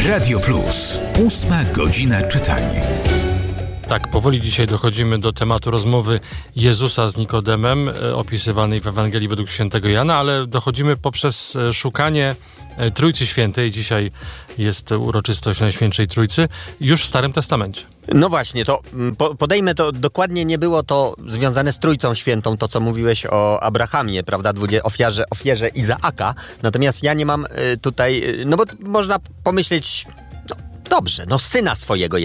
Radio Plus. 8 godzina czytania. Tak, powoli dzisiaj dochodzimy do tematu rozmowy Jezusa z Nikodemem, opisywanej w Ewangelii według świętego Jana, ale dochodzimy poprzez szukanie Trójcy Świętej. Dzisiaj jest uroczystość Najświętszej Trójcy, już w Starym Testamencie. No właśnie, to podejmę to, dokładnie nie było to związane z Trójcą Świętą, to co mówiłeś o Abrahamie, prawda, ofierze Izaaka, natomiast ja nie mam tutaj, no bo można pomyśleć, no dobrze, no syna swojego